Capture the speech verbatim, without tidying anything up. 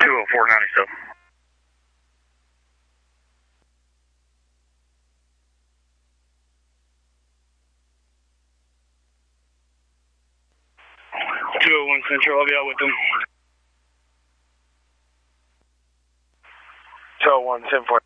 two oh four ninety-seven. two oh one Central, I'll be out with them. two oh one, ten four.